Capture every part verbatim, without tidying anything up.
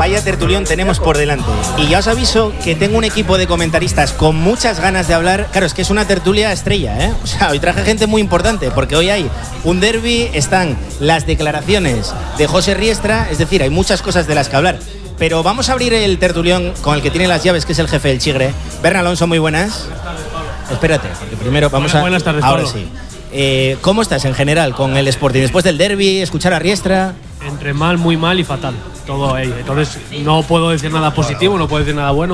vaya tertulión tenemos por delante. Y ya os aviso que tengo un equipo de comentaristas con muchas ganas de hablar. Claro, es que es una tertulia estrella, ¿eh? O sea, hoy traje gente muy importante, porque hoy hay un derbi, están las declaraciones de José Riestra, es decir, hay muchas cosas de las que hablar. Pero vamos a abrir el tertulión con el que tiene las llaves, que es el jefe del Chigre. Berna Alonso, muy buenas. Espérate, porque primero vamos a... Buenas tardes, ahora Pablo. sí. Eh, ¿Cómo estás en general con el Sporting? Después del derbi, escuchar a Riestra... Entre mal, muy mal y fatal. Todo ahí. Entonces, no puedo decir nada positivo, no puedo decir nada bueno.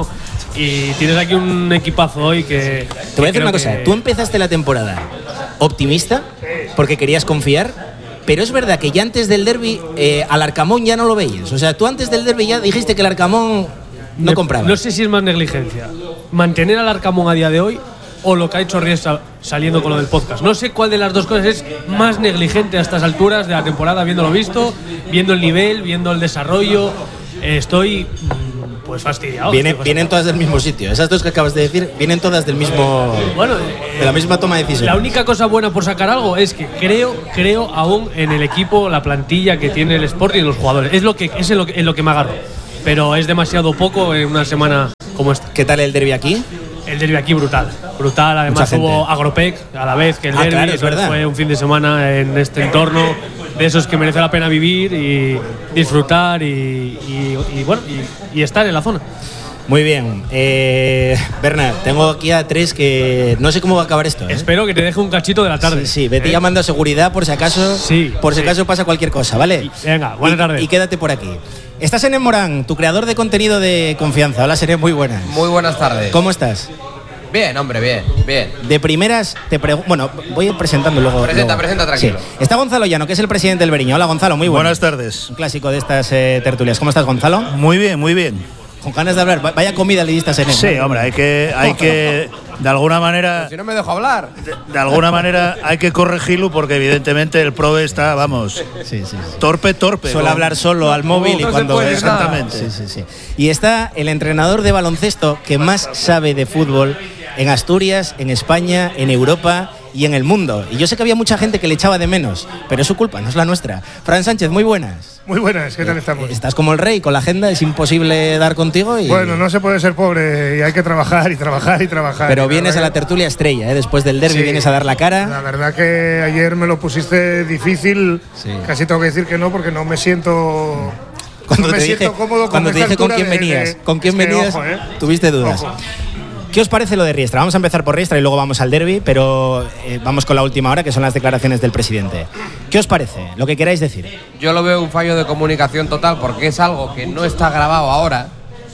Y tienes aquí un equipazo hoy que... Te voy a decir una cosa. Que... Tú empezaste la temporada optimista porque querías confiar, pero es verdad que ya antes del derbi eh, al Arcamón ya no lo veías. O sea, tú antes del derbi ya dijiste que el Arcamón no Me, compraba. No sé si es más negligencia mantener al Arcamón a día de hoy o lo que ha hecho Riestra saliendo con lo del podcast. No sé cuál de las dos cosas es más negligente a estas alturas de la temporada, viéndolo visto, viendo el nivel, viendo el desarrollo. Eh, estoy pues fastidiado. Viene, estoy vienen todas del mismo sitio. Esas dos que acabas de decir vienen todas del mismo... Bueno, de la misma toma de decisiones. La única cosa buena por sacar algo es que creo, creo aún en el equipo, la plantilla que tiene el Sporting y los jugadores. Es lo que es en lo que, en lo que me agarro. Pero es demasiado poco en una semana como esta. ¿Qué tal el derbi aquí? El derbi aquí brutal, brutal. Además hubo Agropec a la vez que el ah, derbi. Claro, es verdad. Fue un fin de semana en este entorno de esos que merece la pena vivir y disfrutar y, y, y bueno y, y estar en la zona. Muy bien. Eh, Berna, tengo aquí a tres que no sé cómo va a acabar esto, ¿eh? Espero que te deje un cachito de la tarde. Sí, sí, vete ¿eh? llamando a seguridad por si acaso, sí, por si sí. acaso pasa cualquier cosa, ¿vale? Y, venga, buena tarde. Y, y quédate por aquí. Estás en Morán, tu creador de contenido de confianza. Hola, Seré, muy buenas. Muy buenas tardes. ¿Cómo estás? Bien, hombre, bien, bien. De primeras te pregunto... Bueno, voy a ir presentando luego. Presenta, luego. presenta, tranquilo. Sí. Está Gonzalo Llano, que es el presidente del Beriño. Hola, Gonzalo, muy buenas. Buenas tardes. Un clásico de estas eh, tertulias. ¿Cómo estás, Gonzalo? Muy bien, muy bien. Con ganas de hablar. Vaya comida le diste a Seré. Sí, hombre, hay que, hay que de alguna manera... Pero si no me dejo hablar. De, de alguna manera hay que corregirlo porque evidentemente el prove está, vamos, sí, sí, sí. torpe, torpe. Suele ¿no? hablar solo al móvil no, y no cuando... se puede Exactamente. Sí, sí, sí. Y está el entrenador de baloncesto que más sabe de fútbol en Asturias, en España, en Europa y en el mundo. Y yo sé que había mucha gente que le echaba de menos, pero es su culpa, no es la nuestra. Fran Sánchez, muy buenas. Muy buenas, ¿qué tal estamos? Estás como el rey, con la agenda es imposible dar contigo. Y... Bueno, no se puede ser pobre y hay que trabajar y trabajar y trabajar. Pero y vienes a la que... tertulia estrella, ¿eh? Después del derbi sí, vienes a dar la cara. La verdad que ayer me lo pusiste difícil, sí. Casi tengo que decir que no porque no me siento... Cuando no me te siento dije, cómodo cuando con te dije con quién de, venías, de, con quién es que, venías, ojo, ¿eh? tuviste dudas. Ojo. ¿Qué os parece lo de Riestra? Vamos a empezar por Riestra y luego vamos al derbi, pero eh, vamos con la última hora, que son las declaraciones del presidente. ¿Qué os parece? Lo que queráis decir. Yo lo veo un fallo de comunicación total porque es algo que no está grabado ahora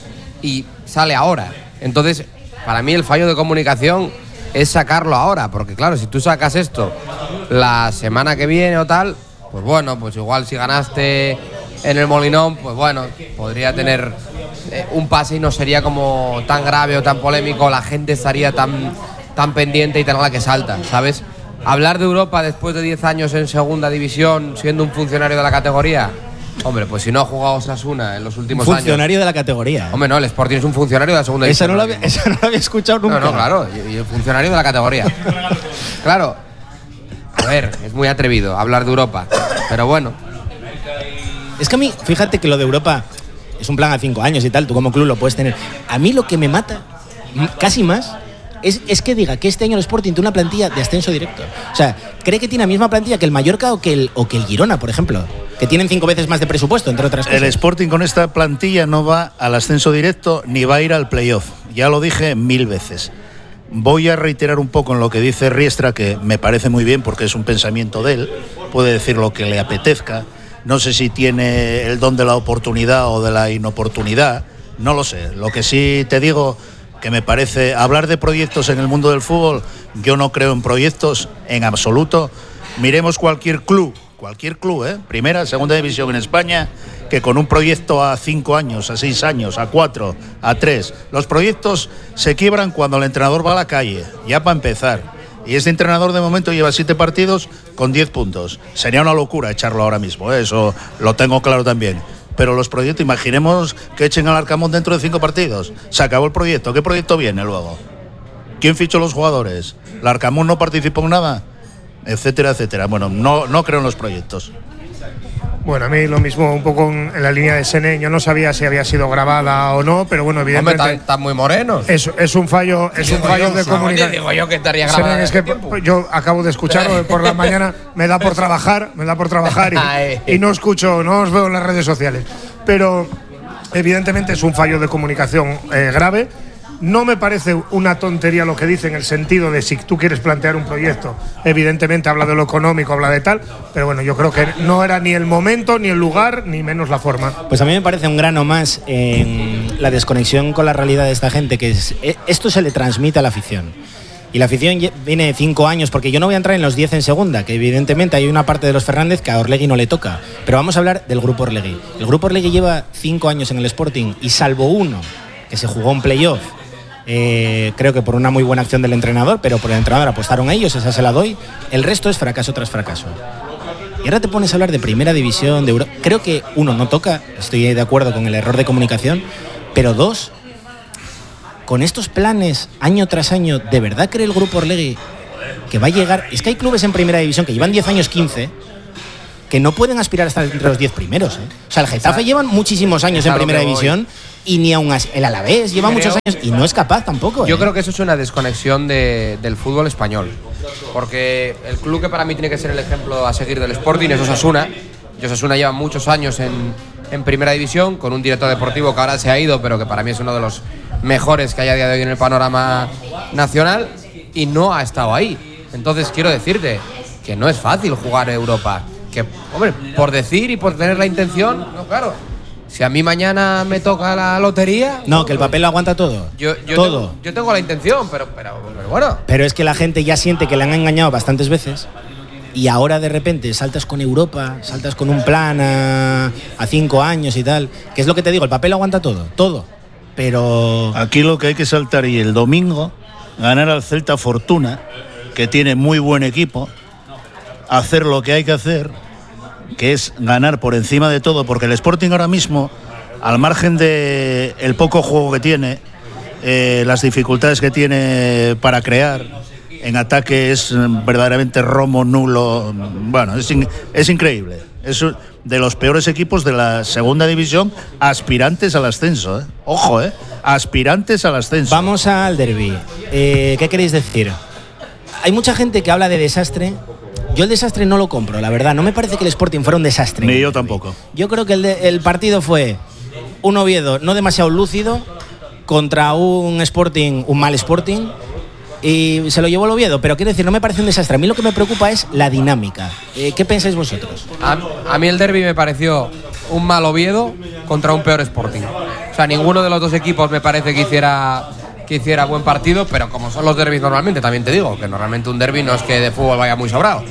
y sale ahora. Entonces, para mí el fallo de comunicación es sacarlo ahora, porque claro, si tú sacas esto la semana que viene o tal, pues bueno, pues igual si ganaste en el Molinón, pues bueno, podría tener eh, un pase y no sería como tan grave o tan polémico, la gente estaría tan, tan pendiente y tan a la que salta, ¿sabes? Hablar de Europa después de diez años en segunda división, siendo un funcionario de la categoría, hombre, pues si no ha jugado Osasuna en los últimos años. Funcionario de la categoría. Hombre, no, el Sporting es un funcionario de la segunda Esa división. no, la había, esa no la había escuchado nunca. No, no, claro, y, y el funcionario de la categoría. Claro. A ver, es muy atrevido hablar de Europa, pero bueno. Es que a mí, fíjate que lo de Europa es un plan a cinco años y tal, tú como club lo puedes tener. A mí lo que me mata, casi más, es, es que diga que este año el Sporting tiene una plantilla de ascenso directo. O sea, cree que tiene la misma plantilla que el Mallorca o que el, o que el Girona, por ejemplo, que tienen cinco veces más de presupuesto, entre otras cosas. El Sporting con esta plantilla no va al ascenso directo ni va a ir al playoff. Ya lo dije mil veces. Voy a reiterar un poco en lo que dice Riestra, que me parece muy bien porque es un pensamiento de él, puede decir lo que le apetezca. No sé si tiene el don de la oportunidad o de la inoportunidad, no lo sé. Lo que sí te digo, que me parece, hablar de proyectos en el mundo del fútbol, yo no creo en proyectos en absoluto. Miremos cualquier club, cualquier club, ¿eh? Primera, segunda división en España, que con un proyecto a cinco años, a seis años, a cuatro, a tres, los proyectos se quiebran cuando el entrenador va a la calle, ya para empezar. Y este entrenador de momento lleva siete partidos con diez puntos. Sería una locura echarlo ahora mismo, ¿eh? Eso lo tengo claro también. Pero los proyectos, imaginemos que echen al Arcamón dentro de cinco partidos. Se acabó el proyecto. ¿Qué proyecto viene luego? ¿Quién fichó los jugadores? ¿El Arcamón no participó en nada? Etcétera, etcétera. Bueno, no, no creo en los proyectos. Bueno, a mí lo mismo, un poco en la línea de Senen. Yo no sabía si había sido grabada o no, pero bueno, evidentemente. Hombre, están muy morenos. Es, es un fallo, es un fallo de comunicación. Digo yo que estaría grabada. Senen, es que yo acabo de escucharlo por la mañana, me da por trabajar, me da por trabajar y, y no escucho, no os veo en las redes sociales. Pero evidentemente es un fallo de comunicación eh, grave. No me parece una tontería lo que dice en el sentido de si tú quieres plantear un proyecto, evidentemente habla de lo económico, habla de tal, pero bueno, yo creo que no era ni el momento, ni el lugar, ni menos la forma. Pues a mí me parece un grano más en la desconexión con la realidad de esta gente, que es, esto se le transmite a la afición. Y la afición viene de cinco años, porque yo no voy a entrar en los diez en segunda, que evidentemente hay una parte de los Fernández que a Orlegui no le toca, pero vamos a hablar del Grupo Orlegui. El Grupo Orlegui lleva cinco años en el Sporting y salvo uno, que se jugó un playoff, Eh, creo que por una muy buena acción del entrenador, pero por el entrenador apostaron a ellos, esa se la doy. El resto es fracaso tras fracaso. Y ahora te pones a hablar de primera división, de Euro. Creo que uno, no toca, estoy de acuerdo con el error de comunicación, pero dos, con estos planes año tras año, ¿de verdad cree el Grupo Orlegui que va a llegar? Es que hay clubes en primera división que llevan diez años, quince, que no pueden aspirar a estar entre los diez primeros, ¿eh? O sea, el Getafe o sea, llevan muchísimos años en primera división y ni aún así, el Alavés lleva creo, muchos años y no es capaz tampoco. Yo ¿eh? creo que eso es una desconexión de, del fútbol español, porque el club que para mí tiene que ser el ejemplo a seguir del Sporting es Osasuna. Y Osasuna lleva muchos años en, en primera división, con un director deportivo que ahora se ha ido, pero que para mí es uno de los mejores que hay a día de hoy en el panorama nacional, y no ha estado ahí. Entonces quiero decirte que no es fácil jugar en Europa. Que, hombre, por decir y por tener la intención, no, claro. Si a mí mañana me toca la lotería… No, que el papel lo aguanta todo. Yo, yo todo. Tengo, yo tengo la intención, pero, pero, pero bueno. Pero es que la gente ya siente que le han engañado bastantes veces y ahora de repente saltas con Europa, saltas con un plan a, a cinco años y tal. Que es lo que te digo, el papel lo aguanta todo, todo. Pero… Aquí lo que hay que saltar y el domingo ganar al Celta Fortuna, que tiene muy buen equipo, hacer lo que hay que hacer, que es ganar por encima de todo, porque el Sporting ahora mismo, al margen de el poco juego que tiene, eh, las dificultades que tiene para crear, en ataque es verdaderamente romo, nulo, bueno, es, in, es increíble. Es de los peores equipos de la segunda división, aspirantes al ascenso, ¿eh? Ojo, ¿eh? Aspirantes al ascenso. Vamos al derbi. Eh, ¿Qué queréis decir? Hay mucha gente que habla de desastre. Yo el desastre no lo compro, la verdad. No me parece que el Sporting fuera un desastre. Ni yo tampoco. Yo creo que el, de, el partido fue un Oviedo no demasiado lúcido contra un Sporting, un mal Sporting, y se lo llevó el Oviedo. Pero quiero decir, no me parece un desastre. A mí lo que me preocupa es la dinámica. Eh, ¿Qué pensáis vosotros? A, a mí el derbi me pareció un mal Oviedo contra un peor Sporting. O sea, ninguno de los dos equipos me parece que hiciera… que hiciera buen partido, pero como son los derbis normalmente, también te digo que normalmente un derbi no es que de fútbol vaya muy sobrado,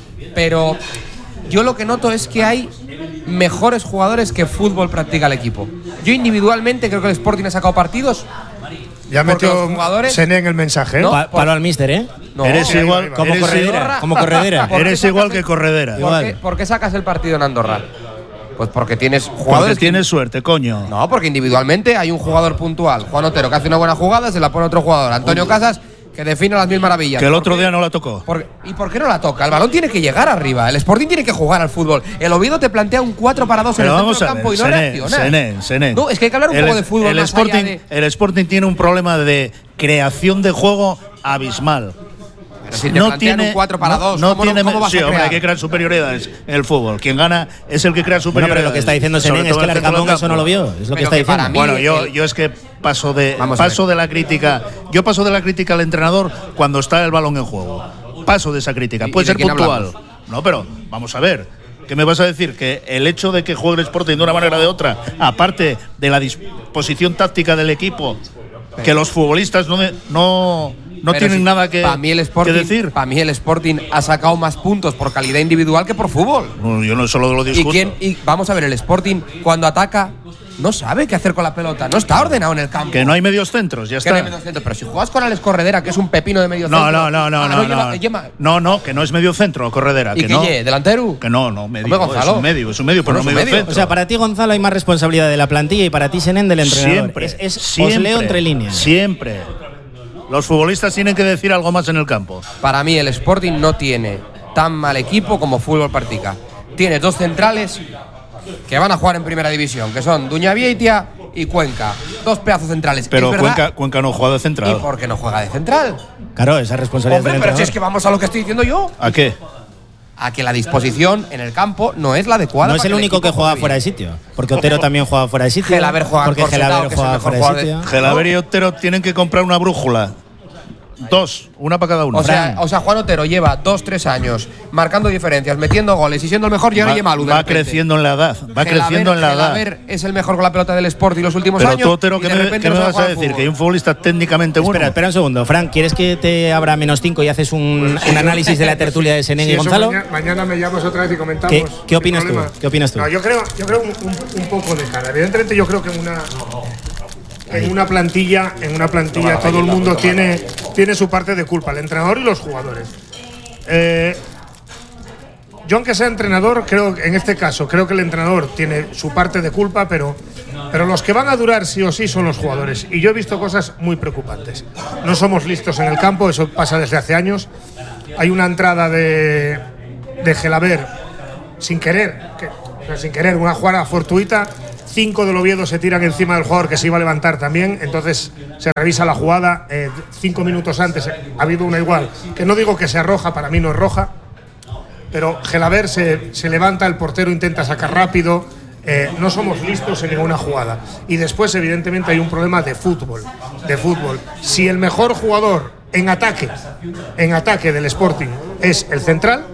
pero yo lo que noto es que hay mejores jugadores que fútbol practica el equipo. Yo individualmente creo que el Sporting ha sacado partidos. Ya metió Senen en el mensaje, ¿eh? No, pa palo al míster, ¿eh? No, eres igual, como eres corredera, igual, como corredera. Eres igual que corredera. ¿Por qué, ¿Por qué sacas el partido en Andorra? Pues porque tienes jugadores. Porque tienes suerte, coño. No, porque individualmente hay un jugador puntual. Juan Otero, que hace una buena jugada, se la pone otro jugador. Antonio Casas, que define las mil maravillas. Que el otro día no la tocó. Por, ¿Y por qué no la toca? El balón tiene que llegar arriba. El Sporting tiene que jugar al fútbol. El Oviedo te plantea un cuatro para dos en el centro del campo y no reacciona. Senen, Senen. No, es que hay que hablar un el, poco de fútbol. El más Sporting, allá de… el Sporting tiene un problema de creación de juego abismal. Pero si te no tiene un cuatro para dos, no, no ¿cómo, tiene, ¿cómo vas sí, a crear? Hombre, hay que crear superioridades en el fútbol. Quien gana es el que crea superioridades. Bueno, pero lo que está diciendo Senen es que el Arcamón eso no lo vio. Es lo que está diciendo. Para mí, bueno, yo, el, yo es que paso de paso de la crítica. Yo paso de la crítica al entrenador cuando está el balón en juego. Paso de esa crítica. Puede ser puntual. Hablamos? No, pero vamos a ver. ¿Qué me vas a decir? Que el hecho de que juegue el Sporting de una manera o de otra, aparte de la disposición táctica del equipo, que los futbolistas no no no Pero tienen si, nada que, mí el Sporting, que decir. Para mí el Sporting ha sacado más puntos por calidad individual que por fútbol. No, yo no solo lo discuto. ¿Y, quién, y vamos a ver, el Sporting cuando ataca no sabe qué hacer con la pelota, no está ordenado en el campo. Que no hay medios centros, ya que está. No hay medios centros, pero si juegas con Alex Corredera, que es un pepino de medio no, centro… No, no, no, ah, no, no, no, lleva, no, no, que no es medio centro, Corredera. ¿Y que que no. Ye, delantero? Que no, no, medio, Hombre, es un medio, es un medio, pero no medio medio. centro. O sea, para ti, Gonzalo, hay más responsabilidad de la plantilla y para ti, Senen, del entrenador. Siempre, es, es, siempre, os leo entre líneas. Siempre. Los futbolistas tienen que decir algo más en el campo. Para mí el Sporting no tiene tan mal equipo como fútbol practica. tienes dos centrales que van a jugar en primera división, que son Duñavieitia y Cuenca. Dos pedazos centrales. Pero es Cuenca, verdad, Cuenca no juega de ¿y central. por qué no juega de central? Claro, esa responsabilidad Hombre, del pero entrenador. si es que vamos a lo que estoy diciendo yo. ¿A qué? A que la disposición en el campo no es la adecuada. No es para el que único que equipo juega juegue fuera de bien. sitio. Porque Otero también juega fuera de sitio. Gelaber juega Porque por sentado, Gelaber que es el juega mejor fuera de jugador de- sitio. Gelaber y Otero tienen que comprar una brújula. Dos, una para cada uno. O sea, Fran. o sea, Juan Otero lleva dos, tres años marcando diferencias, metiendo goles y siendo el mejor, y ahora va, lleva Malu de va repente. creciendo en la edad. Va Gelaber- creciendo en la edad. Gelaber es el mejor con la pelota del Sport y los últimos Pero años. tú, Otero, y ¿qué de me, repente qué me no sabe vas a jugar decir? fútbol. Que hay un futbolista técnicamente bueno. Espera, espera un segundo. Fran, ¿quieres que te abra menos cinco y haces un, un análisis de la tertulia de Senén Sí, y eso Gonzalo? Mañana, mañana me llamas otra vez y comentamos. ¿Qué- qué sin opinas tú? problema. ¿Qué opinas tú? No, yo creo, yo creo un, un- un poco de cada. Evidentemente, yo creo que en una en una plantilla, en una plantilla todo el mundo tiene tiene su parte de culpa, el entrenador y los jugadores. Eh, yo, aunque sea entrenador, creo que en este caso creo que el entrenador tiene su parte de culpa, pero pero los que van a durar sí o sí son los jugadores. Y yo he visto cosas muy preocupantes. No somos listos en el campo, eso pasa desde hace años. Hay una entrada de, de Gelaber sin querer, que, o sea, sin querer, una jugada fortuita. Cinco del Oviedo se tiran encima del jugador que se iba a levantar también. Entonces se revisa la jugada. Eh, cinco minutos antes ha habido una igual, que no digo que sea roja, para mí no es roja. Pero Gelaber se, se levanta, el portero intenta sacar rápido. Eh, no somos listos en ninguna jugada. Y después, evidentemente, hay un problema de fútbol. De fútbol. Si el mejor jugador en ataque, en ataque del Sporting es el central,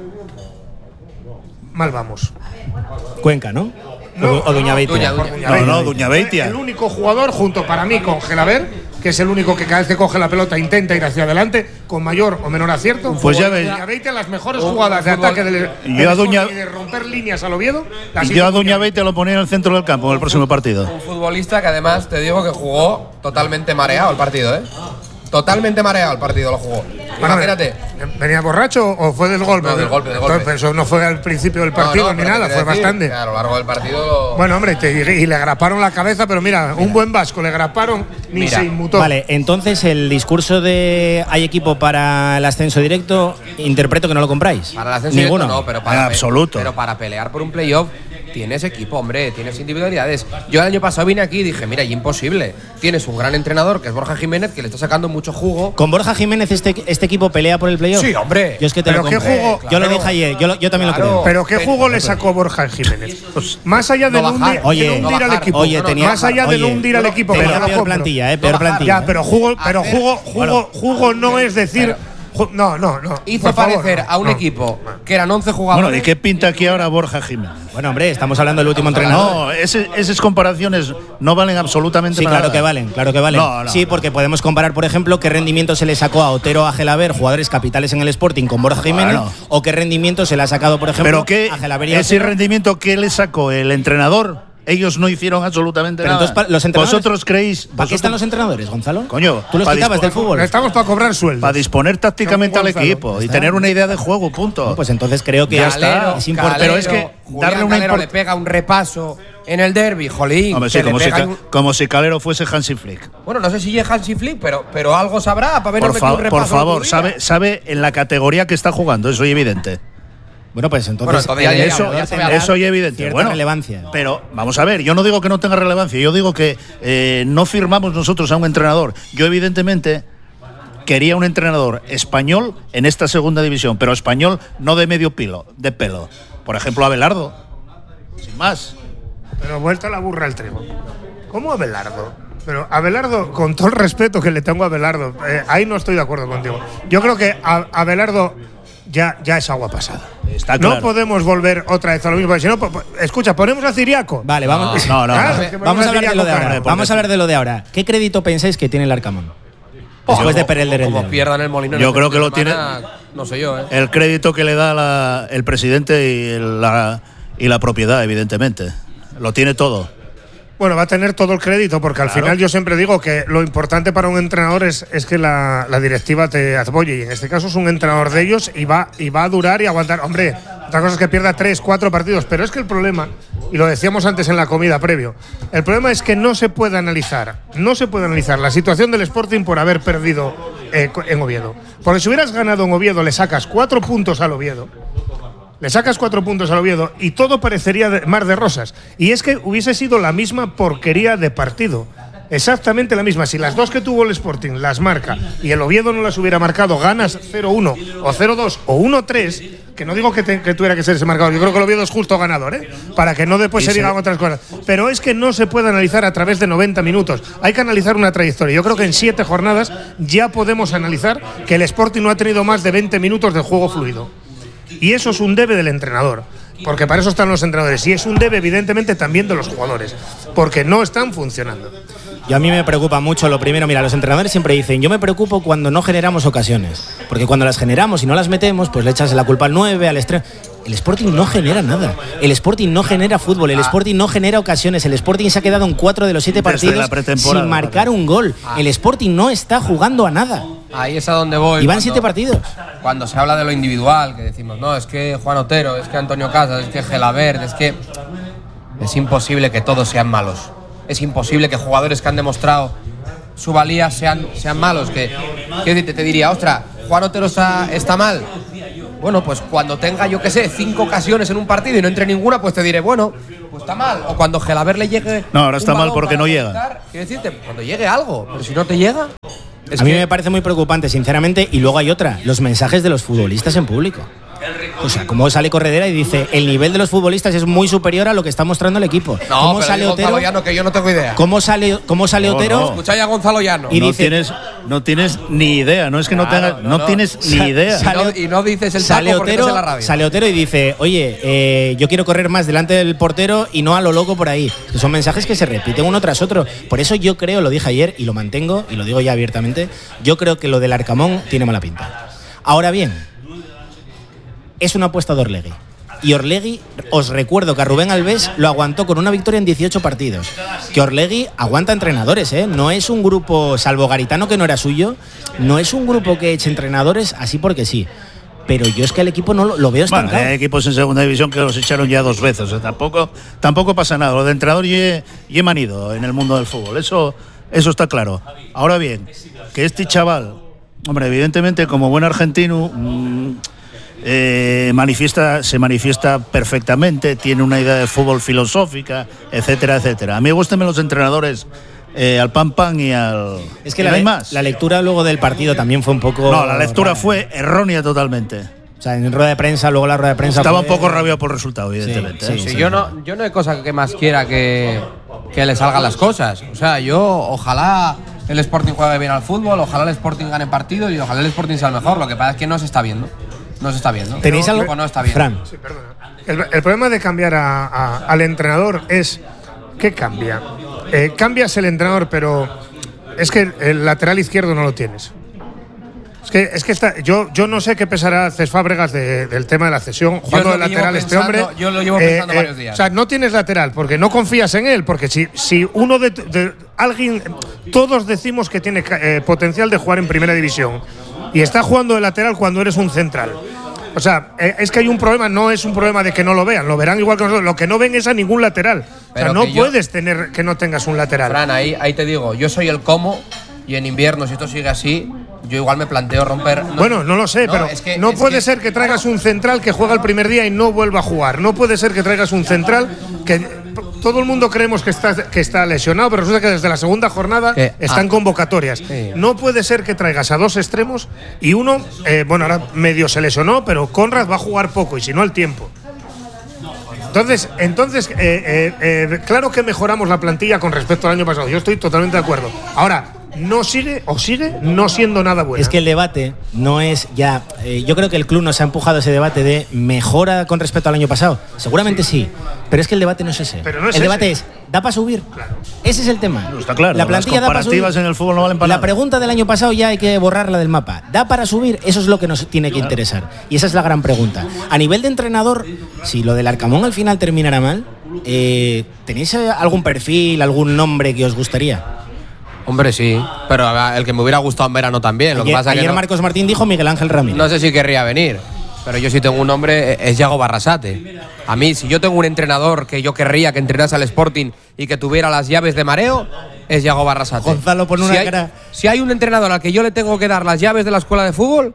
mal vamos. Cuenca, ¿no? No, o, o Duñavieitia. Duña, Duña. No, no, Duñavieitia. El único jugador, junto para mí con Gelaber, que es el único que cada vez que coge la pelota intenta ir hacia adelante, con mayor o menor acierto. Pues ya ves. Duñavieitia, las mejores Un- jugadas de un fútbol- ataque del, del Yo a Sporting Duña- y de romper líneas al Oviedo. las Y hizo yo a Duñavieitia. Duñavieitia lo ponía en el centro del campo en el próximo partido. Un futbolista que además te digo que jugó totalmente mareado el partido, ¿eh? Totalmente mareado el partido lo jugó. Bueno, Imagínate. ¿venía borracho o fue del golpe? No, del golpe, del golpe. Entonces, eso no fue al principio del partido No, no, ni pero te nada, quiero fue decir bastante. que a lo largo del partido lo- Bueno, hombre, te- y le agraparon la cabeza, pero mira, un buen vasco le agraparon, ni Mira, se inmutó. Vale, entonces el discurso de hay equipo para el ascenso directo, interpreto que no lo compráis. Para el ascenso Ninguno. directo no, pero En para, absoluto. pero para pelear por un playoff tienes equipo, hombre, tienes individualidades. Yo el año pasado vine aquí y dije, mira, y imposible. Tienes un gran entrenador, que es Borja Jiménez, que le está sacando mucho jugo. ¿Con Borja Jiménez este, este equipo pelea por el playoff? Sí, hombre. Yo es que te Pero lo ¿qué compré. jugo? Yo lo Claro. dije ayer, yo, lo- yo también Claro. lo creo. Pero ¿qué Pero- jugo le sacó Borja Jiménez? Más allá de No no bajar. hundir, Oye, de no no hundir al bajar. equipo. Oye, No, no, tenía, más allá de no oye, hundir al equipo, tenía pero no lo peor compro. plantilla, eh, No peor bajar. plantilla. Ya, pero jugo, pero Hacer- jugo, jugo, jugo no es decir. ju- No, no, no. Hizo por favor, parecer no, a un no. equipo que eran once jugadores. Bueno, ¿y qué pinta aquí ahora Borja Jiménez? Bueno, hombre, estamos hablando del último entrenador. No, ese- esas comparaciones no valen absolutamente Sí, nada. claro que valen, claro que valen. No, no, sí, no. porque podemos comparar, por ejemplo, qué rendimiento se le sacó a Otero, a Gelaber, jugadores capitales en el Sporting con Borja Jiménez, Bueno. o qué rendimiento se le ha sacado, por ejemplo, Pero qué, a Gelaber y a ese Otero. rendimiento que le sacó el entrenador, ellos no hicieron absolutamente Pero nada. entonces, pa- los entrenadores- ¿Vosotros creéis? ¿Para qué vosotros- están los entrenadores, Gonzalo? Coño, tú los pa' quitabas dispo- del fútbol. Estamos para cobrar sueldo. Para disponer tácticamente al Gonzalo. equipo y Está. tener una idea de juego, punto. No, pues entonces creo que Calero, hasta es importante. Pero es que Julián darle una Calero import- le pega un repaso en el derby, jolín. Hombre, sí, que le como, si, pega Ca- un- como si Calero fuese Hansi Flick. Bueno, no sé si es Hansi Flick, pero, pero algo sabrá para haber Por, metido fa- un repaso. por favor, el otro sabe, día. sabe en la categoría que está jugando, eso es evidente. Bueno, pues entonces, Bueno, entonces ya- el ya- entrenador ya se tendrá ve Eso es evidente. cierta Bueno, relevancia. pero vamos a ver, yo no digo que no tenga relevancia, yo digo que eh, no firmamos nosotros a un entrenador. Yo evidentemente quería un entrenador español en esta segunda división, pero español no de medio pilo, de pelo. Por ejemplo, Abelardo, sin más. Pero vuelta la burra al trigo. ¿Cómo Abelardo? Pero Abelardo, con todo el respeto que le tengo a Abelardo, eh, ahí no estoy de acuerdo contigo. Yo creo que a- Abelardo ya, ya es agua pasada. Está No claro. podemos volver otra vez a lo mismo. porque Si no, po- po- escucha, ponemos a Ciriaco. Vale, vamos, No, no, Claro, no. es que vamos ponemos a hablar de lo de Ciriaco, ahora. cara. Vamos a hablar de lo de ahora. ¿Qué crédito pensáis que tiene el Arcamón? Después de perder el Como derbi. pierdan el Molino. en Yo este creo que fin de lo tiene- semana, No sé yo, ¿eh? El crédito que le da la- el presidente y la, y la propiedad, evidentemente. Lo tiene todo. Bueno, va a tener todo el crédito, porque al Claro. final yo siempre digo que lo importante para un entrenador es, es que la, la directiva te apoye. Y en este caso es un entrenador de ellos y va, y va a durar y aguantar. Hombre, otra cosa es que pierda tres, cuatro partidos. Pero es que el problema, y lo decíamos antes en la comida previo, el problema es que no se puede analizar, no se puede analizar la situación del Sporting por haber perdido eh, en Oviedo. Porque si hubieras ganado en Oviedo, le sacas cuatro puntos al Oviedo. le sacas cuatro puntos al Oviedo y todo parecería de, mar de rosas. Y es que hubiese sido la misma porquería de partido. Exactamente la misma. Si las dos que tuvo el Sporting las marca y el Oviedo no las hubiera marcado, ganas cero uno o cero dos o uno tres, que no digo que, te, que tuviera que ser ese marcador. Yo creo que el Oviedo es justo ganador, ¿eh? Para que no después se digan otras cosas. Pero es que no se puede analizar a través de noventa minutos. Hay que analizar una trayectoria. Yo creo que en siete jornadas ya podemos analizar que el Sporting no ha tenido más de veinte minutos de juego fluido. Y eso es un debe del entrenador, porque para eso están los entrenadores. Y es un debe, evidentemente, también de los jugadores, porque no están funcionando. Y a mí me preocupa mucho, lo primero, mira, los entrenadores siempre dicen, yo me preocupo cuando no generamos ocasiones, porque cuando las generamos y no las metemos, pues le echas la culpa al nueve, al extremo. El Sporting no genera nada, el Sporting no genera fútbol, el ah. Sporting no genera ocasiones, el Sporting se ha quedado en cuatro de los siete partidos sin marcar un gol, ah. el Sporting no está jugando a nada. Ahí es a donde voy. Y van siete partidos. Cuando se habla de lo individual, que decimos, no, es que Juan Otero, es que Antonio Casas, es que Gelabert, es que es imposible que todos sean malos. Es imposible que jugadores que han demostrado su valía sean, sean malos. Que, que te, te diría, ostra, Juan Otero está, está mal. Bueno, pues cuando tenga, yo qué sé, cinco ocasiones en un partido y no entre ninguna, pues te diré, bueno, pues está mal. O cuando Gelabert le llegue. No, ahora está mal porque no llega. Quiero decirte, cuando llegue algo, pero si no te llega. Es a mí me parece muy preocupante, sinceramente, y luego hay otra, los mensajes de los futbolistas en público. O sea, como sale Corredera y dice, el nivel de los futbolistas es muy superior a lo que está mostrando el equipo. No, ¿Cómo pero sale Gonzalo Otero? Llano, que yo no tengo idea. ¿Cómo sale, cómo sale no, Otero? No. Escucháis a Gonzalo Llano. Y no, dice, tienes, no tienes ni idea, no es que claro, no tengas, no, no, no tienes ni idea. Sale, y, no, y no dices el sale taco Otero, porque la radio. Sale Otero y dice, oye, eh, yo quiero correr más delante del portero y no a lo loco por ahí. Que son mensajes que se repiten uno tras otro. Por eso yo creo, lo dije ayer y lo mantengo, y lo digo ya abiertamente, yo creo que lo del Arcamón tiene mala pinta. Ahora bien, es una apuesta de Orlegui. Y Orlegui, os recuerdo que a Rubén Alves lo aguantó con una victoria en dieciocho partidos. Que Orlegui aguanta entrenadores, ¿eh? No es un grupo, salvo Garitano que no era suyo, no es un grupo que eche entrenadores así porque sí. Pero yo es que el equipo no lo, lo veo estancado. Bueno, hay equipos en segunda división que los echaron ya dos veces. O sea, tampoco, tampoco pasa nada. Lo de entrenador y he, y he manido en el mundo del fútbol. Eso, eso está claro. Ahora bien, que este chaval, hombre, evidentemente como buen argentino... Mmm, Eh, manifiesta, se manifiesta perfectamente, tiene una idea de fútbol filosófica, etcétera, etcétera. A mí me gustan los entrenadores eh, al pan pan y al. Es que la, hay más. la lectura luego del partido también fue un poco. No, la lectura rara. fue errónea totalmente. O sea, en rueda de prensa, luego la rueda de prensa. Estaba fue... un poco rabiado por el resultado, evidentemente. Sí, ¿eh? sí, sí, sí. sí. Yo, no, yo no hay cosa que más quiera que, que le salgan las cosas. O sea, yo ojalá el Sporting juegue bien al fútbol, ojalá el Sporting gane partido y ojalá el Sporting sea el mejor. Lo que pasa es que no se está viendo. No se está viendo. ¿Tenéis no, algo? No está bien. Fran. Sí, perdona. El, el problema de cambiar a, a, al entrenador es ¿qué cambia? Eh, cambias el entrenador, pero es que el lateral izquierdo no lo tienes. Es que, es que está, yo, yo no sé qué pesará Cés Fábregas de, del tema de la cesión. Jugando de lateral este hombre. Yo lo llevo pensando eh, varios días. O sea, no tienes lateral porque no confías en él. Porque si, si uno de, de alguien. Todos decimos que tiene eh, potencial de jugar en primera división. Y está jugando de lateral cuando eres un central. O sea, es que hay un problema, no es un problema de que no lo vean, lo verán igual que nosotros. Lo que no ven es a ningún lateral. Pero o sea, no puedes yo, tener que no tengas un lateral. Fran, ahí, ahí te digo, yo soy el cómo y en invierno, si esto sigue así, yo igual me planteo romper. No, bueno, no lo sé, no, pero es que, no es puede que, ser que traigas un central que juega el primer día y no vuelva a jugar. No puede ser que traigas un central que. Todo el mundo creemos que está, que está lesionado, pero resulta que desde la segunda jornada ¿Qué? están ah. convocatorias. Sí. No puede ser que traigas a dos extremos y uno, eh, bueno, ahora medio se lesionó, pero Conrad va a jugar poco y si no, el tiempo. Entonces, entonces eh, eh, eh, claro que mejoramos la plantilla con respecto al año pasado. Yo estoy totalmente de acuerdo. Ahora, no sigue o sigue no siendo nada bueno. Es que el debate no es ya. Eh, yo creo que el club nos ha empujado ese debate de mejora con respecto al año pasado. Seguramente sí, sí pero es que el debate no es ese. Pero no es el ese. debate es, ¿da para subir? Claro. Ese es el tema. No, está claro. La plantilla Las comparativas da para subir. En el fútbol no valen para nada. La pregunta del año pasado ya hay que borrarla del mapa. ¿Da para subir? Eso es lo que nos tiene que claro. interesar. Y esa es la gran pregunta. A nivel de entrenador, si lo del Arcamón al final terminara mal, eh, ¿tenéis algún perfil, algún nombre que os gustaría? Hombre, sí, pero el que me hubiera gustado en verano también. Lo ayer que pasa ayer que no, Marcos Martín dijo Miguel Ángel Ramírez. No sé si querría venir, pero yo sí tengo un nombre, es Yago Barrasate. A mí, si yo tengo un entrenador que yo querría que entrenase al Sporting y que tuviera las llaves de mareo, es Yago Barrasate. Gonzalo pone una si hay, cara. Si hay un entrenador al que yo le tengo que dar las llaves de la escuela de fútbol,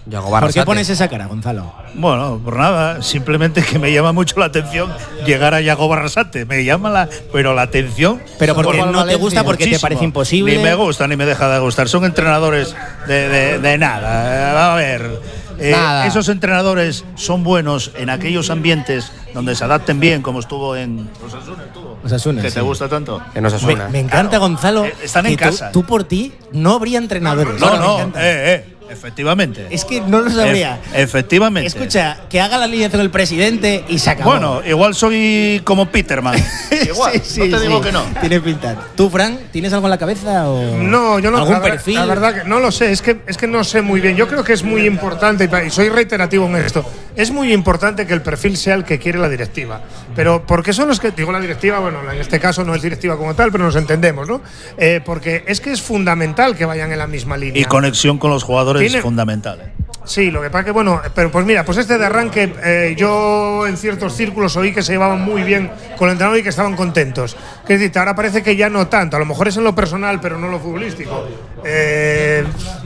Yago ¿Por Barrasate. qué pones esa cara, Gonzalo? Bueno, por nada, simplemente que me llama mucho la atención llegar a Yago Barrasate. Me llama la, pero la atención. Pero porque por- no te gusta, porque te muchísimo. parece imposible. Ni me gusta ni me deja de gustar. Son entrenadores de, de- de nada. A ver, eh, Nada. esos entrenadores son buenos en aquellos ambientes donde se adapten bien, como estuvo en Osasuna. estuvo. Osasuna, que sí. te gusta tanto. Que nos Me, suena. me encanta, Gonzalo. Eh, están en que tú- casa. Tú, por ti no habría entrenadores. No, Me no, encanta. eh, eh, efectivamente. Es que no lo sabría. Ef- efectivamente. Escucha, que haga la alineación el presidente y se acabó. Bueno, igual soy como Peterman. Igual, Sí, sí, no te sí. digo que no. Tiene pinta. ¿Tú, Fran, tienes algo en la cabeza o No, yo no. algún la, ver- perfil? la verdad que no lo sé. Es que es que no sé muy bien. Yo creo que es muy importante y pa- y soy reiterativo en esto. Es muy importante que el perfil sea el que quiere la directiva. Pero porque son los que digo la directiva. Bueno, en este caso no es directiva como tal, pero nos entendemos, ¿no? Eh, porque es que es fundamental que vayan en la misma línea. Y conexión con los jugadores Tiene- es fundamental. ¿eh? Sí, lo que pasa que, bueno, pero pues mira, pues este de arranque, eh, yo en ciertos círculos oí que se llevaban muy bien con el entrenador y que estaban contentos. Que es decir, ahora parece que ya no tanto, a lo mejor es en lo personal, pero no en lo futbolístico. Eh,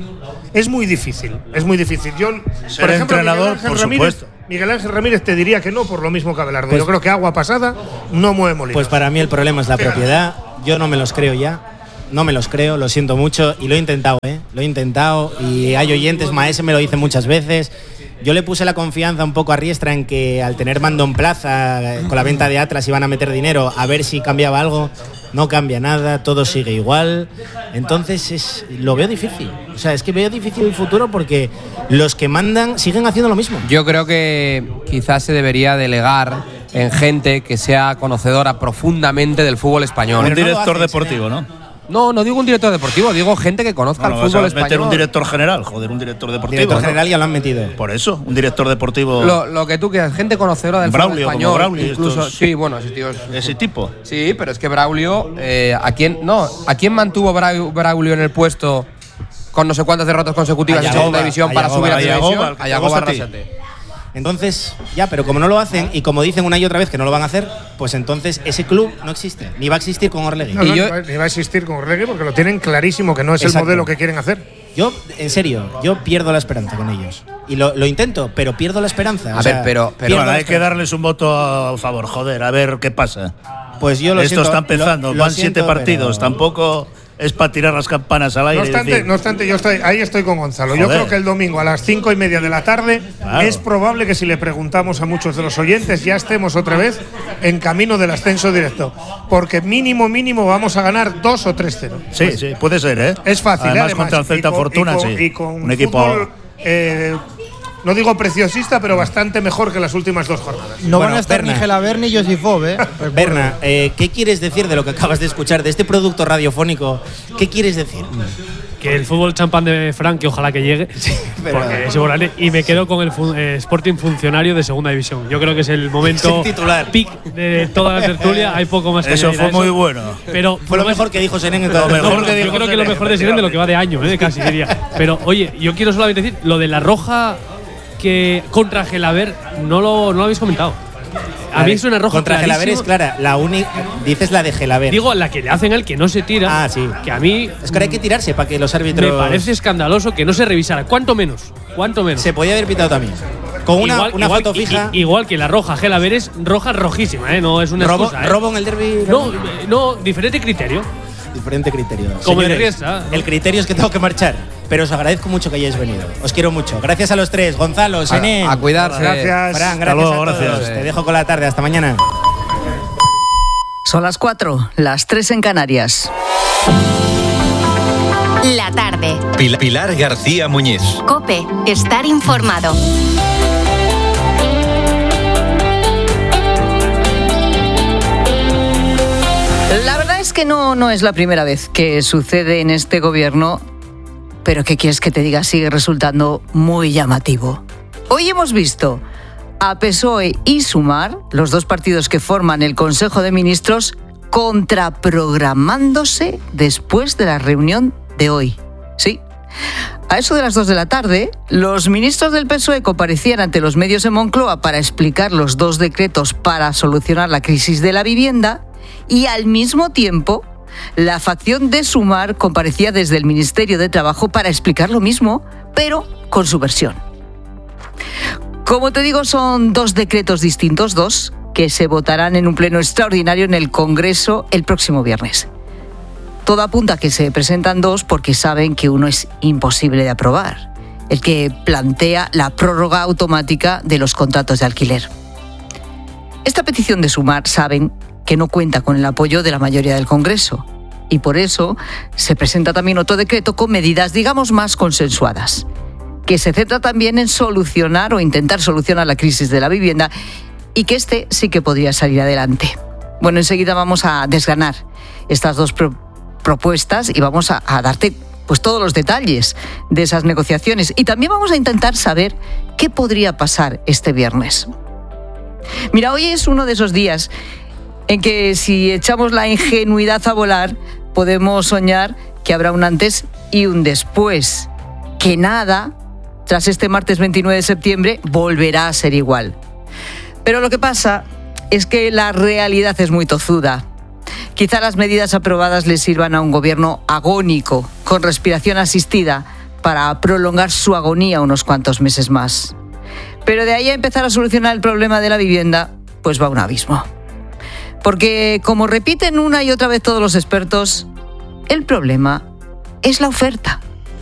es muy difícil, es muy difícil. Yo, Ser por ejemplo, entrenador, Miguel Ángel por Ramírez, supuesto. Miguel Ángel Ramírez te diría que no por lo mismo que Abelardo. Pues- yo creo que agua pasada no mueve molinos. Pues para mí el problema es la propiedad. Yo no me los creo ya. No me los creo, lo siento mucho. Y lo he intentado, ¿eh? Lo he intentado. Y hay oyentes, Maese me lo dice muchas veces. Yo le puse la confianza un poco a Riestra en que al tener mando en plaza, eh, con la venta de Atlas iban a meter dinero, a ver si cambiaba algo. No cambia nada, todo sigue igual. Entonces es, lo veo difícil. O sea, es que veo difícil el futuro porque los que mandan siguen haciendo lo mismo. Yo creo que quizás se debería delegar en gente que sea conocedora profundamente del fútbol español. Un Pero no lo director hacen, deportivo, ¿no? No, no digo un director deportivo, digo gente que conozca Bueno, el vas fútbol a español. meter un director general, joder, un director deportivo. Director ¿no? general ya lo han metido. Por eso, un director deportivo Lo, lo que tú quieras, gente conocedora del Braulio, fútbol como español. Braulio, incluso, estos- sí, bueno, ese tío es- de ese tipo. Sí, pero es que Braulio, eh, ¿a quién no? ¿A quién mantuvo Brau- Braulio en el puesto con no sé cuántas derrotas consecutivas A en Yagoba, segunda división a para Yagoba, subir a a primera Yagoba, división? al que A te Yagoba gusta a ti. Arrasate. Entonces, ya, pero como no lo hacen y como dicen una y otra vez que no lo van a hacer, pues entonces ese club no existe, ni va a existir con Orlegui. No, Y no, yo- ni va- ni va a existir con Orlegui porque lo tienen clarísimo que no es Exacto. el modelo que quieren hacer. Yo, en serio, yo pierdo la esperanza con ellos. Y lo, lo intento, pero pierdo la esperanza. A O ver, sea, pero- pero- pierdo Bueno, la hay que esperanza. darles un voto a favor, joder, a ver qué pasa. Pues yo lo Esto siento, está empezando, lo- lo van siento, siete partidos, pero- tampoco es para tirar las campanas al aire. No y obstante, decir, no obstante, yo estoy, ahí estoy con Gonzalo. Yo Joder. creo que el domingo a las cinco y media de la tarde Claro. es probable que si le preguntamos a muchos de los oyentes ya estemos otra vez en camino del ascenso directo. Porque mínimo, mínimo vamos a ganar dos o tres cero. Sí, sí, puede ser, ¿eh? Es fácil, Además, ¿eh? contra el Celta y con- Fortuna, y con, sí. y con un equipo. fútbol, eh, no digo preciosista, pero bastante mejor que las últimas dos jornadas. No Bueno, van a estar Berna. ni Gelaber ni Josifov, ¿eh? Berna, eh, ¿qué quieres decir de lo que acabas de escuchar, de este producto radiofónico? ¿Qué quieres decir? Que el fútbol champán de Frank, que ojalá que llegue. pero- porque es importante. Y me quedo con el fu- eh, Sporting funcionario de segunda división. Yo creo que es el momento Es el titular. pic de toda la tertulia. Hay poco más que Eso añadir a fue muy bueno. Pero Fue lo más- mejor que dijo Seren en toda Lo la mejor temporada. que yo dijo creo que lo Seren, mejor de Seren de lo que va de año, ¿eh? Casi diría. Pero oye, yo quiero solamente decir lo de la roja que contra Gelaber no lo, no lo habéis comentado. A mí es una roja Contra Gelaber es clarísima. clara. La única. Dices la de Gelaber. Digo, la que le hacen al que no se tira. Ah, sí. Que a mí Es que ahora hay que tirarse para que los árbitros. me parece escandaloso que no se revisara. ¿Cuánto menos? ¿Cuánto menos? Se podía haber pitado también. Con una, igual, una igual- foto i- fija. i- igual que la roja Gelaber es roja rojísima, ¿eh? No es una robo, excusa, ¿eh? robo en el derbi. No, eh, no, diferente criterio. Diferente criterio. Como el Señores, Riestra. el criterio es que tengo que marchar. Pero os agradezco mucho que hayáis venido. Os quiero mucho. Gracias a los tres. Gonzalo, Senén. A, a cuidarse. Gracias. Fran, Hasta gracias luego, a todos. gracias. Te dejo con la tarde. Hasta mañana. Son las cuatro, las tres en Canarias. La tarde. Pil- Pilar García Muñiz. Cope, estar informado. La verdad es que no, no es la primera vez que sucede en este gobierno, pero ¿qué quieres que te diga? Sigue resultando muy llamativo. Hoy hemos visto a P S O E y Sumar, los dos partidos que forman el Consejo de Ministros, contraprogramándose después de la reunión de hoy. Sí. A eso de las dos de la tarde, los ministros del P S O E comparecían ante los medios de Moncloa para explicar los dos decretos para solucionar la crisis de la vivienda y al mismo tiempo la facción de Sumar comparecía desde el Ministerio de Trabajo para explicar lo mismo, pero con su versión. Como te digo, son dos decretos distintos, dos, que se votarán en un pleno extraordinario en el Congreso el próximo viernes. Todo apunta a que se presentan dos porque saben que uno es imposible de aprobar, el que plantea la prórroga automática de los contratos de alquiler. Esta petición de Sumar saben que no cuenta con el apoyo de la mayoría del Congreso y por eso se presenta también otro decreto con medidas, digamos, más consensuadas, que se centra también en solucionar o intentar solucionar la crisis de la vivienda y que este sí que podría salir adelante. Bueno, enseguida vamos a desgranar estas dos pro- propuestas y vamos a, a darte pues todos los detalles de esas negociaciones y también vamos a intentar saber qué podría pasar este viernes. Mira, hoy es uno de esos días en que si echamos la ingenuidad a volar, podemos soñar que habrá un antes y un después, que nada, tras este martes veintinueve de septiembre, volverá a ser igual. Pero lo que pasa es que la realidad es muy tozuda. Quizá las medidas aprobadas le sirvan a un gobierno agónico, con respiración asistida, para prolongar su agonía unos cuantos meses más. Pero de ahí a empezar a solucionar el problema de la vivienda, pues va un abismo. Porque, como repiten una y otra vez todos los expertos, el problema es la oferta.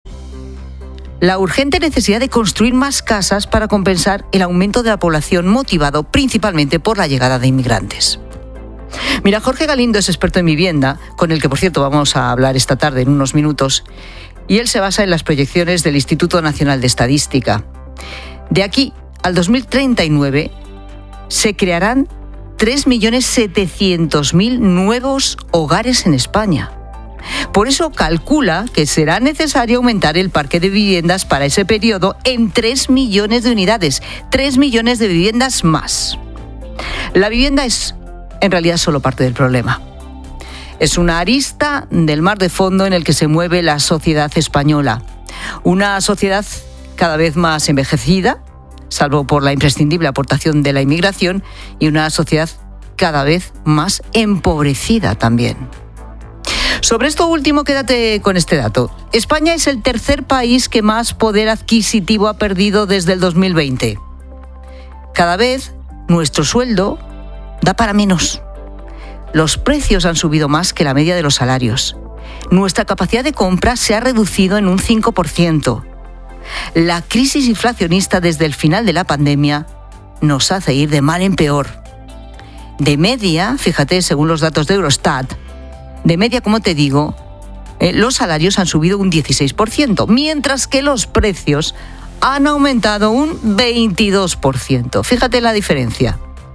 La urgente necesidad de construir más casas para compensar el aumento de la población motivado principalmente por la llegada de inmigrantes. Mira, Jorge Galindo es experto en vivienda, con el que, por cierto, vamos a hablar esta tarde en unos minutos, y él se basa en las proyecciones del Instituto Nacional de Estadística. De aquí al dos mil treinta y nueve se crearán tres millones setecientos mil nuevos hogares en España. Por eso calcula que será necesario aumentar el parque de viviendas para ese periodo en tres millones de unidades, tres millones de viviendas más. La vivienda es, en realidad, solo parte del problema. Es una arista del mar de fondo en el que se mueve la sociedad española. Una sociedad cada vez más envejecida, salvo por la imprescindible aportación de la inmigración, y una sociedad cada vez más empobrecida también. Sobre esto último, quédate con este dato. España es el tercer país que más poder adquisitivo ha perdido desde el dos mil veinte. Cada vez nuestro sueldo da para menos. Los precios han subido más que la media de los salarios. Nuestra capacidad de compra se ha reducido en un cinco por ciento. La crisis inflacionista desde el final de la pandemia nos hace ir de mal en peor. De media, fíjate, según los datos de Eurostat, de media, como te digo, eh, los salarios han subido un dieciséis por ciento, mientras que los precios han aumentado un veintidós por ciento. Fíjate la diferencia.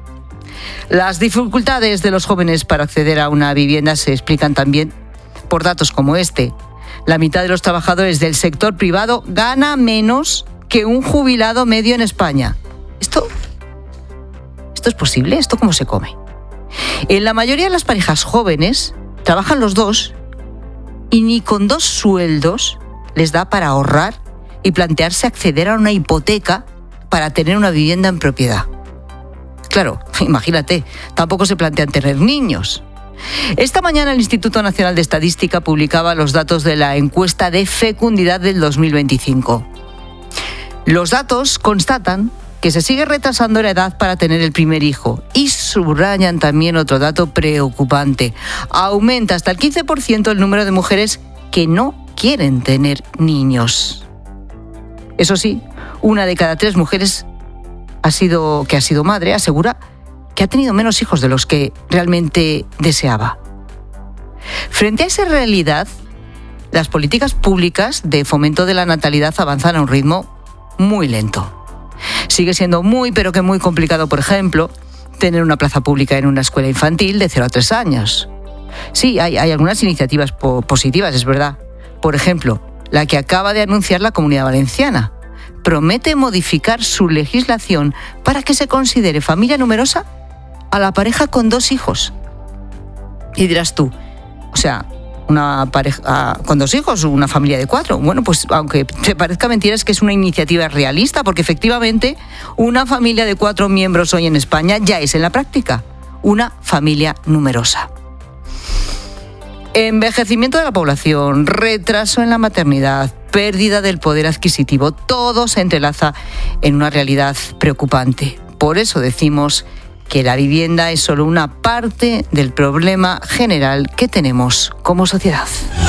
Las dificultades de los jóvenes para acceder a una vivienda se explican también por datos como este. La mitad de los trabajadores del sector privado gana menos que un jubilado medio en España. ¿Esto, esto es posible? ¿Esto cómo se come? En la mayoría de las parejas jóvenes trabajan los dos y ni con dos sueldos les da para ahorrar y plantearse acceder a una hipoteca para tener una vivienda en propiedad. Claro, imagínate, tampoco se plantean tener niños. Esta mañana el Instituto Nacional de Estadística publicaba los datos de la encuesta de fecundidad del dos mil veinticinco. Los datos constatan que se sigue retrasando la edad para tener el primer hijo y subrayan también otro dato preocupante. Aumenta hasta el quince por ciento el número de mujeres que no quieren tener niños. Eso sí, una de cada tres mujeres ha sido, que ha sido madre asegura que ha tenido menos hijos de los que realmente deseaba. Frente a esa realidad, las políticas públicas de fomento de la natalidad avanzan a un ritmo muy lento. Sigue siendo muy, pero que muy complicado, por ejemplo, tener una plaza pública en una escuela infantil de cero a tres años. Sí, hay, hay algunas iniciativas po- positivas, es verdad. Por ejemplo, la que acaba de anunciar la Comunidad Valenciana. Promete modificar su legislación para que se considere familia numerosa a la pareja con dos hijos. Y dirás tú, o sea, una pareja con dos hijos, una familia de cuatro. Bueno, pues aunque te parezca mentira, es que es una iniciativa realista, porque efectivamente una familia de cuatro miembros hoy en España ya es en la práctica una familia numerosa. Envejecimiento de la población, retraso en la maternidad, pérdida del poder adquisitivo. Todo se entrelaza en una realidad preocupante. Por eso decimos que la vivienda es solo una parte del problema general que tenemos como sociedad.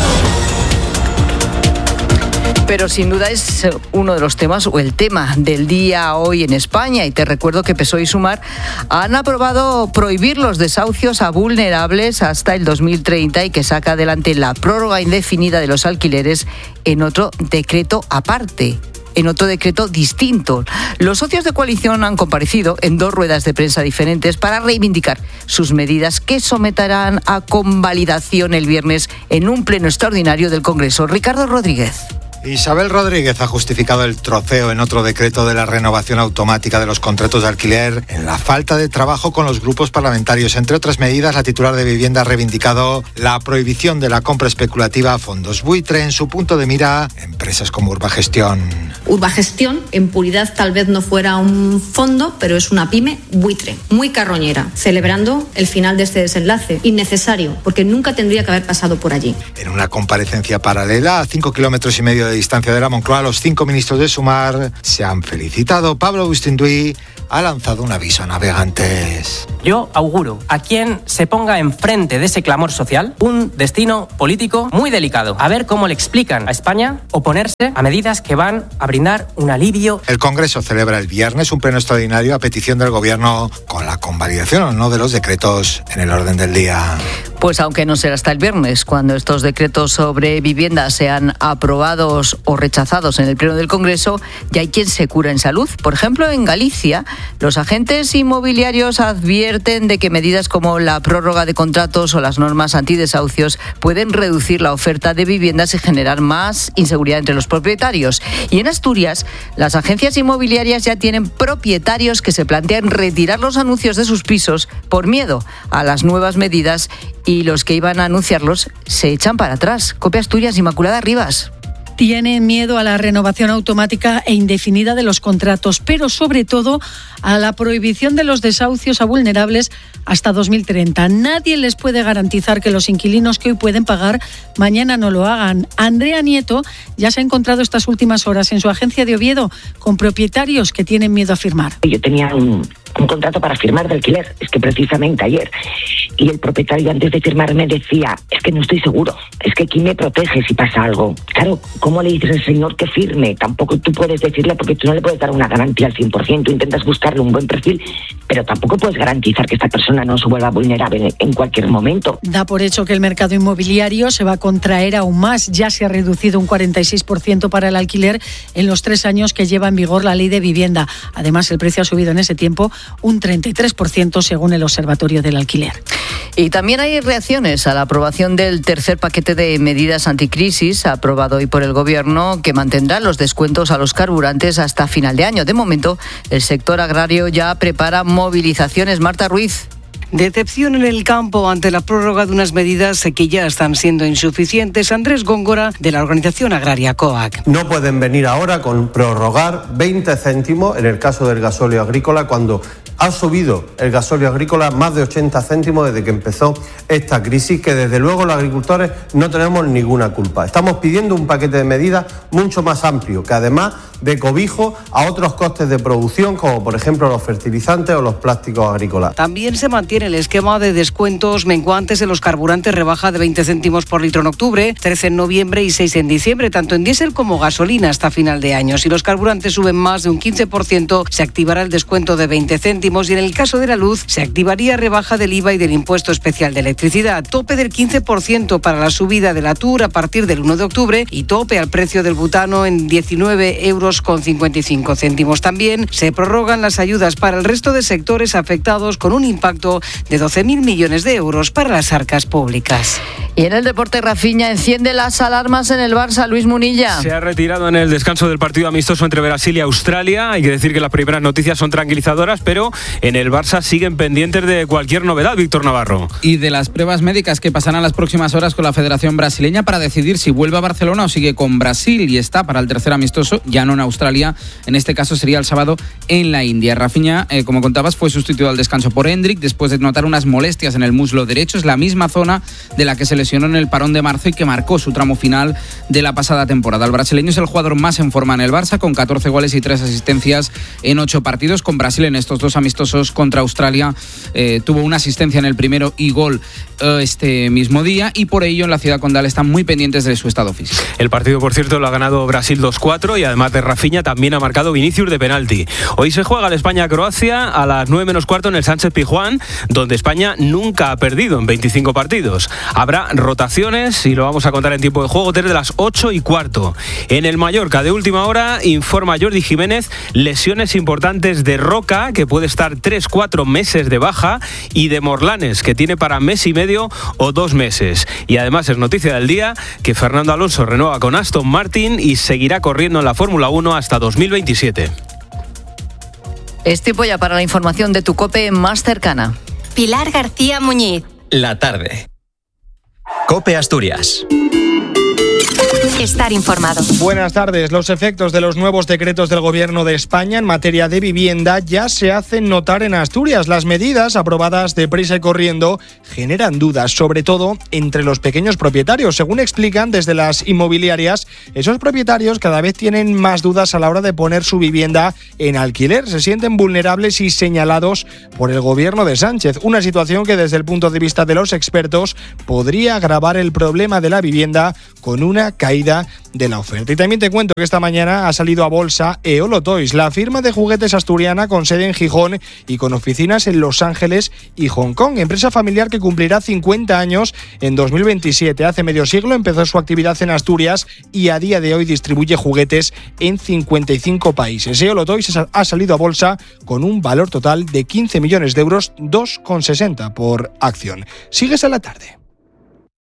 Pero sin duda es uno de los temas o el tema del día hoy en España. Y te recuerdo que P S O E y Sumar han aprobado prohibir los desahucios a vulnerables hasta el dos mil treinta y que saca adelante la prórroga indefinida de los alquileres en otro decreto aparte. En otro decreto distinto. Los socios de coalición han comparecido en dos ruedas de prensa diferentes para reivindicar sus medidas que someterán a convalidación el viernes en un pleno extraordinario del Congreso. Ricardo Rodríguez. Isabel Rodríguez ha justificado el troceo en otro decreto de la renovación automática de los contratos de alquiler en la falta de trabajo con los grupos parlamentarios. Entre otras medidas, la titular de Vivienda ha reivindicado la prohibición de la compra especulativa a fondos buitre, en su punto de mira empresas como Urbagestión. Urbagestión, en puridad, tal vez no fuera un fondo, pero es una pyme buitre, muy carroñera, celebrando el final de este desenlace, innecesario, porque nunca tendría que haber pasado por allí. En una comparecencia paralela, a cinco kilómetros y medio de distancia de la Moncloa, los cinco ministros de Sumar se han felicitado. Pablo Bustinduy ha lanzado un aviso a navegantes. Yo auguro a quien se ponga enfrente de ese clamor social un destino político muy delicado. A ver cómo le explican a España oponerse a medidas que van a brindar un alivio. El Congreso celebra el viernes un pleno extraordinario a petición del Gobierno con la convalidación o no de los decretos en el orden del día. Pues aunque no será hasta el viernes, cuando estos decretos sobre vivienda sean aprobados o rechazados en el pleno del Congreso, ya hay quien se cura en salud. Por ejemplo, en Galicia, los agentes inmobiliarios advierten de que medidas como la prórroga de contratos o las normas antidesahucios pueden reducir la oferta de viviendas y generar más inseguridad entre los propietarios. Y en Asturias, las agencias inmobiliarias ya tienen propietarios que se plantean retirar los anuncios de sus pisos por miedo a las nuevas medidas, y los que iban a anunciarlos se echan para atrás. Copia Asturias, Inmaculada Rivas. Tienen miedo a la renovación automática e indefinida de los contratos, pero sobre todo a la prohibición de los desahucios a vulnerables hasta dos mil treinta. Nadie les puede garantizar que los inquilinos que hoy pueden pagar, mañana no lo hagan. Andrea Nieto ya se ha encontrado estas últimas horas en su agencia de Oviedo con propietarios que tienen miedo a firmar. Yo tenía un, un contrato para firmar de alquiler, es que precisamente ayer, y el propietario antes de firmar me decía, es que no estoy seguro, es que ¿quién me protege si pasa algo? Claro, ¿cómo le dices al señor que firme? Tampoco tú puedes decirle, porque tú no le puedes dar una garantía al cien por ciento, intentas buscarle un buen perfil, pero tampoco puedes garantizar que esta persona no se vuelva vulnerable en cualquier momento. Da por hecho que el mercado inmobiliario se va a contraer aún más. Ya se ha reducido un cuarenta y seis por ciento para el alquiler en los tres años que lleva en vigor la ley de vivienda. Además, el precio ha subido en ese tiempo un treinta y tres por ciento según el Observatorio del Alquiler. Y también hay reacciones a la aprobación del tercer paquete de medidas anticrisis aprobado hoy por el Gobierno, que mantendrá los descuentos a los carburantes hasta final de año. De momento, el sector agrario ya prepara movilizaciones. Marta Ruiz. Decepción en el campo ante la prórroga de unas medidas que ya están siendo insuficientes. Andrés Góngora, de la organización agraria COAC. No pueden venir ahora con prorrogar veinte céntimos en el caso del gasóleo agrícola, cuando ha subido el gasóleo agrícola más de ochenta céntimos desde que empezó esta crisis, que desde luego los agricultores no tenemos ninguna culpa. Estamos pidiendo un paquete de medidas mucho más amplio, que además de cobijo a otros costes de producción, como por ejemplo los fertilizantes o los plásticos agrícolas. También se mantiene el esquema de descuentos menguantes en los carburantes, rebaja de veinte céntimos por litro en octubre, trece en noviembre y seis en diciembre, tanto en diésel como gasolina hasta final de año. Si los carburantes suben más de un quince por ciento, se activará el descuento de veinte céntimos, y en el caso de la luz se activaría rebaja del I V A y del impuesto especial de electricidad, tope del quince por ciento para la subida de la T U R a partir del uno de octubre y tope al precio del butano en diecinueve euros con cincuenta y cinco céntimos. También se prorrogan las ayudas para el resto de sectores afectados, con un impacto de doce mil millones de euros para las arcas públicas. Y en el deporte, Rafinha enciende las alarmas en el Barça. Luis Munilla. Se ha retirado en el descanso del partido amistoso entre Brasil y Australia. Hay que decir que las primeras noticias son tranquilizadoras, pero en el Barça siguen pendientes de cualquier novedad, Víctor Navarro. Y de las pruebas médicas que pasarán las próximas horas con la Federación Brasileña para decidir si vuelve a Barcelona o sigue con Brasil, y está para el tercer amistoso, ya no en Australia, en este caso sería el sábado en la India. Rafinha, eh, como contabas, fue sustituido al descanso por Hendrik después de notar unas molestias en el muslo derecho. Es la misma zona de la que se le lesionó en el parón de marzo y que marcó su tramo final de la pasada temporada. El brasileño es el jugador más en forma en el Barça, con catorce goles y tres asistencias en ocho partidos. Con Brasil en estos dos amistosos contra Australia eh, tuvo una asistencia en el primero y gol eh, este mismo día, y por ello en la ciudad condal están muy pendientes de su estado físico. El partido, por cierto, lo ha ganado Brasil dos cuatro y además de Rafinha también ha marcado Vinicius de penalti. Hoy se juega el España-Croacia a las nueve menos cuarto en el Sánchez-Pizjuán, donde España nunca ha perdido en veinticinco partidos. Habrá rotaciones y lo vamos a contar en tiempo de juego desde las ocho y cuarto. En el Mallorca de última hora informa Jordi Jiménez lesiones importantes de Roca, que puede estar tres cuatro meses de baja, y de Morlanes, que tiene para mes y medio o dos meses. Y además es noticia del día que Fernando Alonso renueva con Aston Martin y seguirá corriendo en la Fórmula uno hasta dos mil veintisiete. Es tiempo ya para la información de tu COPE más cercana. Pilar García Muñiz. La tarde. COPE Asturias. Estar informado. Buenas tardes. Los efectos de los nuevos decretos del Gobierno de España en materia de vivienda ya se hacen notar en Asturias. Las medidas, aprobadas deprisa y corriendo, generan dudas, sobre todo entre los pequeños propietarios. Según explican desde las inmobiliarias, esos propietarios cada vez tienen más dudas a la hora de poner su vivienda en alquiler. Se sienten vulnerables y señalados por el Gobierno de Sánchez. Una situación que desde el punto de vista de los expertos podría agravar el problema de la vivienda con una caída de la oferta. Y también te cuento que esta mañana ha salido a bolsa Eolo Toys, la firma de juguetes asturiana con sede en Gijón y con oficinas en Los Ángeles y Hong Kong. Empresa familiar que cumplirá cincuenta años en dos mil veintisiete. Hace medio siglo empezó su actividad en Asturias y a día de hoy distribuye juguetes en cincuenta y cinco países. Eolo Toys ha salido a bolsa con un valor total de quince millones de euros, dos coma sesenta por acción. Sigues a la tarde.